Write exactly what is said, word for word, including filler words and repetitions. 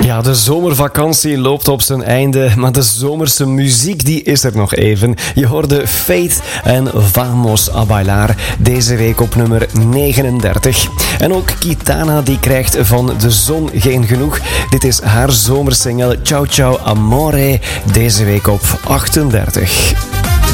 Ja, de zomervakantie loopt op zijn einde, maar de zomerse muziek die is er nog even. Je hoorde Faith en Vamos a Bailar deze week op nummer negenendertig. En ook Kitana die krijgt van de zon geen genoeg. Dit is haar zomersingle Ciao Ciao Amore deze week op achtendertig.